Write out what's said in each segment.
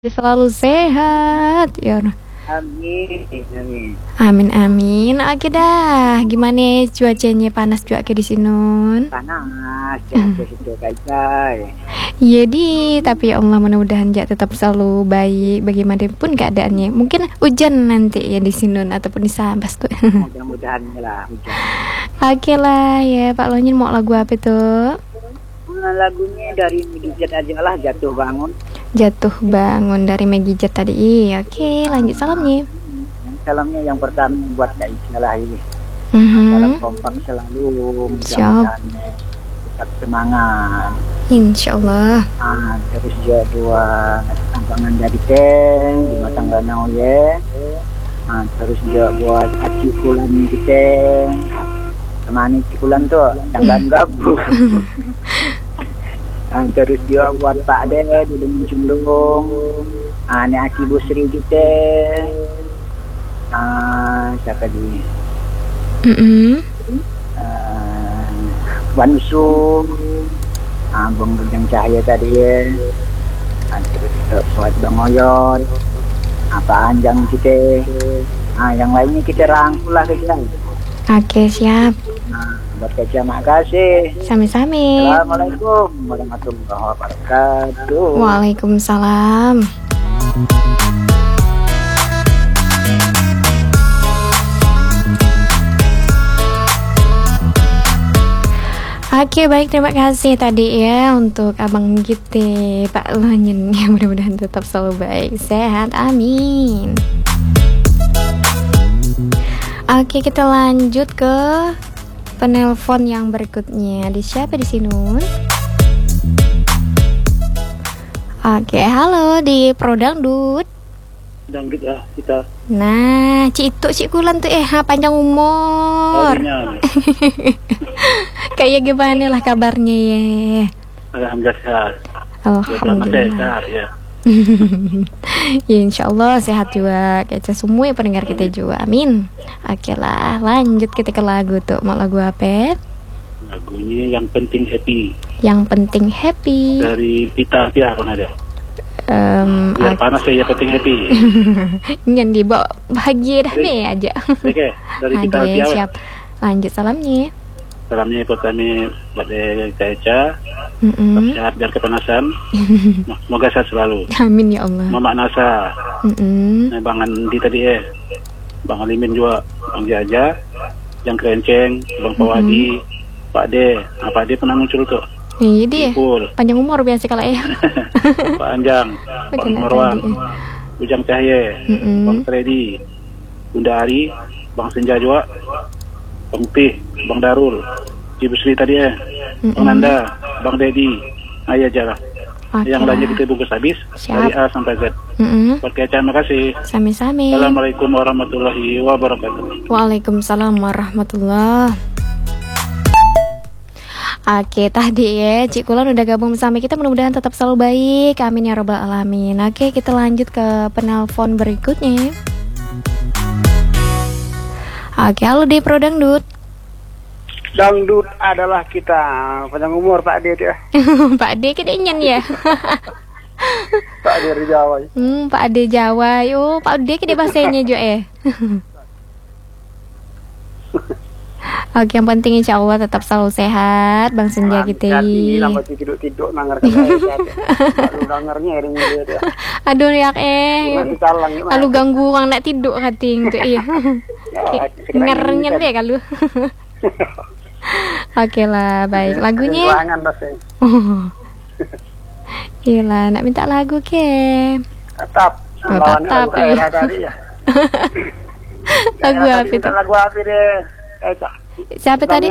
Selalu sehat ya. Amin, amin. Amin amin. Oke dah. Gimana cuacanya, panas juga ke di sini? Panas, jangan situ guys. Jadi tapi ya Allah, mudah-mudahan ya tetap selalu baik bagaimanapun keadaannya. Mungkin hujan nanti ya di sini ataupun di Sambas tuh. Mudah-mudahan lah hujan. Oke lah ya Pak Lonyin, mau lagu apa tuh? Lagunya dari Megijat aja lah, Jatuh Bangun. Jatuh Bangun dari Megijat tadi. Iya, oke, lanjut salamnya. Salamnya yang pertama buat Kak Isya lah ini. Salam kompak selalu, mudah-mudahan tetap semangat. Insyaallah. Terus juga dua tambangan dari teng di Matang Danau ya. Terus juga buat Aci Kulan kita. Temani Cikulan tuh yang gabung. Terus juga buat Pak De di Cundung. Ini Aki Busri kita. Siapa lagi? Wansu. Bang Bujang Cahaya tadi ya. Terus buat Bang Oyon. Apa Anjang kita. Yang lainnya kita rangkul lah kita. Oke, siap. Buat Kecia, makasih. Sami-sami. Assalamualaikum warahmatullahi wabarakatuh. Waalaikumsalam. Oke, baik, terima kasih tadi ya untuk Abang Gite, Pak Lonyin, yang mudah-mudahan tetap selalu baik, sehat, amin. Oke, kita lanjut ke penelpon yang berikutnya. Di siapa di sini? Oke, halo di Pro Dangdut. Dangdut ya kita. Nah, Cik Kulan tuh panjang umur. Kayak gimana lah kabarnya ya? Alhamdulillah sehat. Alhamdulillah. Ya. Ya, insyaallah sehat juga kayak semua ya pendengar kita juga, amin. Oke lah, lanjut kita ke lagu tuh. Mau lagu apa? Lagunya Yang Penting Happy. Yang Penting Happy Dari Pita Pia pun ada. Biar panas ya, Yang Penting Happy. Jangan dibawa bahagia dah nih aja. Oke, dari Pita Pia. Siap. Lanjut salamnya. Salamnya pertama buat Kecia. Sehat biar kepanasan. Semoga sehat selalu. Amin ya Allah. Mama Nasa. Bang Andi tadi Bang Alimin juga, Bang Jaja, yang Kerenceng, Bang Pawadi, Pak D. Pak D pernah muncul tuh. Iya dia. Ipul. Panjang umur biasa kalau Pak Anjang, Pak Marwan, Bujang Cahaya, Bang Freddy, Bunda Ari, Bang Senja juga, Bang Pih, Bang Darul, Ibu Sri tadi Bang Nanda, Bang Dedi, aja jalan. Yang lainnya kita bungkus habis. Siap. Dari A sampai Z. Buat Kecia, makasih. Sami-sami. Assalamualaikum warahmatullahi wabarakatuh. Waalaikumsalam warahmatullahi. Oke, tadi ya Cik Kulan udah gabung bersama kita, mudah-mudahan tetap selalu baik, amin ya rabbal alamin. Oke, kita lanjut ke penelpon berikutnya. Oke, halo di Pro Dangdut. Dangdut adalah kita, panjang umur Pak D ya. Pak D kedenyan ya. Pak D dari Jawa. Pak D Jawa. Yo, Pak D kede bahasanya juga Oke, yang penting insya Allah tetap selalu sehat, Bang Senja kita. Lambat tidur nangar saya. Aduh nangarnya ini dia. Aduh ya lalu ganggu orang nak tidur kating tuh iya. Ngernya deh kalau. Oke lah, baik. Lagunya. Iya lah, nak minta lagu ke. Tetap. Tetap ya. Lagu apa itu? Lagu apa deh? Siapa tadi?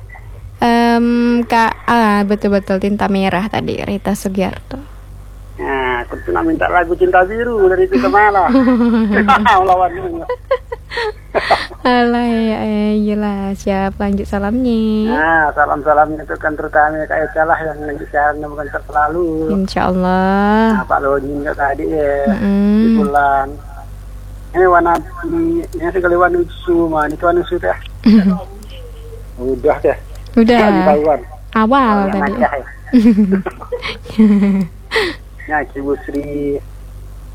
Kak betul-betul Tinta Merah tadi, Rita Sugiarto. Nah, aku nak minta lagu Cinta Biru dari Tita Mala. Lawannya. Alah ya, iyalah, siap, lanjut salamnya. Nah, salam-salamnya itu kan terutama kayak calah yang bicaranya bukan selalu. Insyaallah. Pak Lonyin tadi ya, di bulan. Ini warna ini sekali warna usu, itu warna usu teh. Udah deh. Udah. Awal tadi. Ya, Ibu Sri